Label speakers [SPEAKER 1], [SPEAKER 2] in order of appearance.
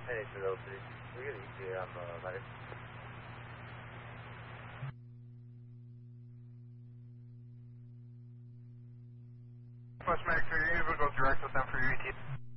[SPEAKER 1] Hey, to those three. We got ETA on the medic.
[SPEAKER 2] West Medic 3, you're able to go direct with them for your ETA.